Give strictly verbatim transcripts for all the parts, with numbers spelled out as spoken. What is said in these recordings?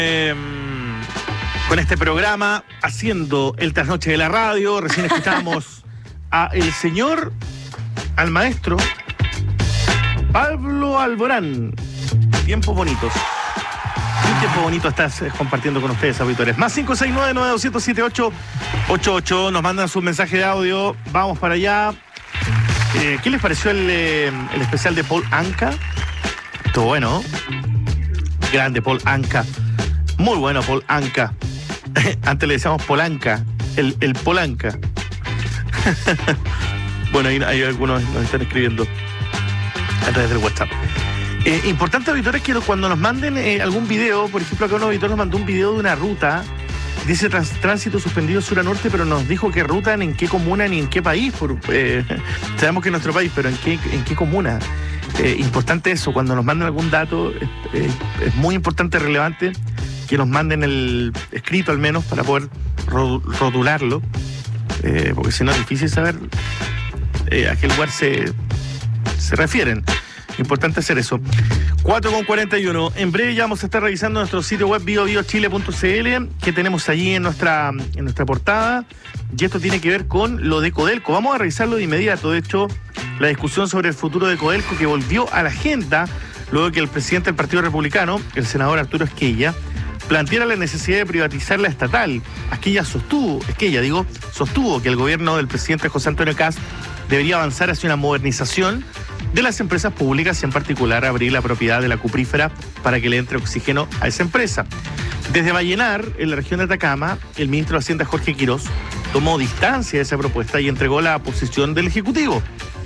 Eh, con este programa, haciendo el trasnoche de la radio, recién escuchamos a el señor, al maestro Pablo Alborán. Tiempos bonitos. Un tiempo bonito estás compartiendo con ustedes, auditores. Más cinco seis nueve, nueve dos cero siete, ocho ocho ocho. Nos mandan su mensaje de audio. Vamos para allá. Eh, ¿Qué les pareció el, eh, el especial de Paul Anka? Estuvo bueno. Grande Paul Anka. Muy bueno Paul Anka. Antes le decíamos Polanca. El, el Polanca. Bueno, ahí hay algunos nos están escribiendo a través del WhatsApp. Eh, importante, auditores, que cuando nos manden eh, algún video, por ejemplo, acá un auditor nos mandó un video de una ruta, dice trans, tránsito suspendido sur a norte, pero nos dijo qué ruta, en qué comuna, ni en qué país. Por, eh, sabemos que es nuestro país, pero en qué, en qué comuna. Eh, importante eso, cuando nos manden algún dato, eh, es muy importante, relevante, que nos manden el escrito al menos para poder rotularlo, eh, porque si no es difícil saber eh, a qué lugar se, se refieren. Importante hacer eso. cuatro con cuarenta y uno. En breve ya vamos a estar revisando nuestro sitio web bio bio chile punto c l, que tenemos allí en nuestra, en nuestra portada. Y esto tiene que ver con lo de Codelco. Vamos a revisarlo de inmediato. De hecho, la discusión sobre el futuro de Codelco, que volvió a la agenda luego de que el presidente del Partido Republicano, el senador Arturo Esquella, planteara la necesidad de privatizar la estatal. Esquella sostuvo, Esquella, digo, sostuvo que el gobierno del presidente José Antonio Kast debería avanzar hacia una modernización de las empresas públicas y en particular abrir la propiedad de la cuprífera para que le entre oxígeno a esa empresa. Desde Vallenar, en la región de Atacama, el ministro de Hacienda Jorge Quirós tomó distancia de esa propuesta y entregó la posición del Ejecutivo.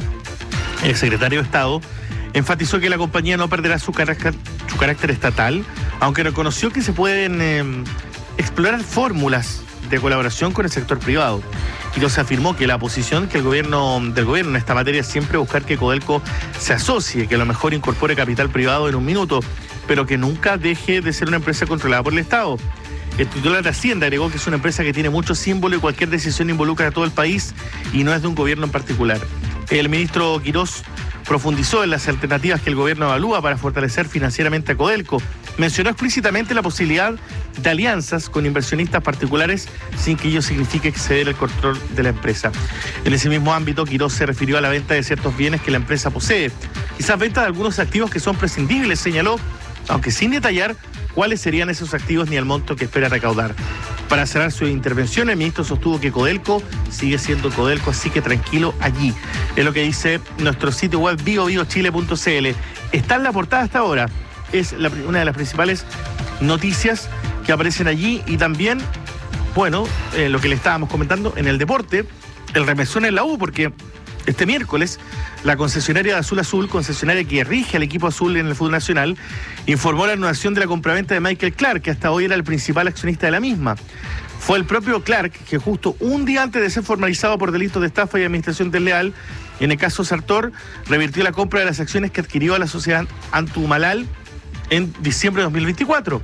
El secretario de Estado enfatizó que la compañía no perderá su carácter, su carácter estatal, aunque reconoció que se pueden eh, explorar fórmulas de colaboración con el sector privado. Quirós afirmó que la posición que el gobierno del gobierno en esta materia es siempre buscar que Codelco se asocie, que a lo mejor incorpore capital privado en un minuto, pero que nunca deje de ser una empresa controlada por el Estado. El titular de Hacienda agregó que es una empresa que tiene mucho símbolo y cualquier decisión involucra a todo el país y no es de un gobierno en particular. El ministro Quirós profundizó en las alternativas que el gobierno evalúa para fortalecer financieramente a Codelco. Mencionó explícitamente la posibilidad de alianzas con inversionistas particulares sin que ello signifique exceder el control de la empresa. En ese mismo ámbito, Quirós se refirió a la venta de ciertos bienes que la empresa posee. Quizás venta de algunos activos que son prescindibles, señaló, aunque sin detallar cuáles serían esos activos ni el monto que espera recaudar. Para cerrar su intervención, el ministro sostuvo que Codelco sigue siendo Codelco, así que tranquilo allí. Es lo que dice nuestro sitio web bio bio chile punto c l. Está en la portada hasta ahora. Es la, una de las principales noticias que aparecen allí. Y también, bueno, eh, lo que le estábamos comentando en el deporte, el remesón en la U, porque este miércoles la concesionaria de Azul Azul, concesionaria que rige al equipo azul en el fútbol nacional, informó la anulación de la compraventa de Michael Clark, que hasta hoy era el principal accionista de la misma. Fue el propio Clark que justo un día antes de ser formalizado por delitos de estafa y administración desleal, en el caso Sartor, revirtió la compra de las acciones que adquirió a la sociedad Antumalal en diciembre de dos mil veinticuatro.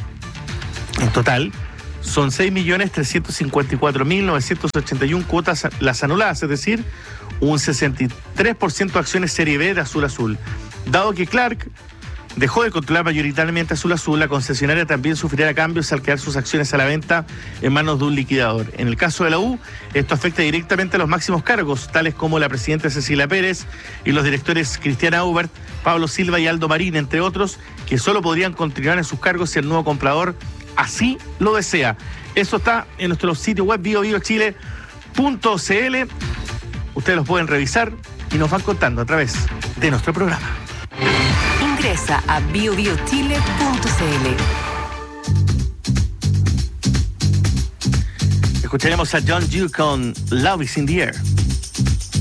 En total, son seis millones trescientos cincuenta y cuatro mil novecientos ochenta y uno cuotas las anuladas, es decir, un sesenta y tres por ciento de acciones Serie B de Azul Azul. Dado que Clark dejó de controlar mayoritariamente Azul Azul, la concesionaria también sufrirá cambios al quedar sus acciones a la venta en manos de un liquidador. En el caso de la U, esto afecta directamente a los máximos cargos, tales como la presidenta Cecilia Pérez y los directores Cristiana Aubert, Pablo Silva y Aldo Marín, entre otros, que solo podrían continuar en sus cargos si el nuevo comprador así lo desea. Eso está en nuestro sitio web bio bio chile punto c l. Ustedes los pueden revisar y nos van contando a través de nuestro programa. Ingresa a bio bio chile punto c l. Escucharemos a John Deere con Love is in the Air.